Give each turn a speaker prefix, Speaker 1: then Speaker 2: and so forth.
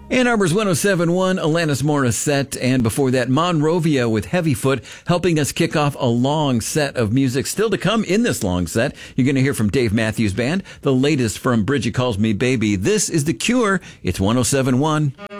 Speaker 1: Ann Arbor's 107.1, Alanis Morissette, and before that, Monrovia with Heavyfoot, helping us kick off a long set of music still to come in this long set. You're going to hear from Dave Matthews Band, the latest from Bridget Calls Me Baby. This is The Cure. It's 107.1.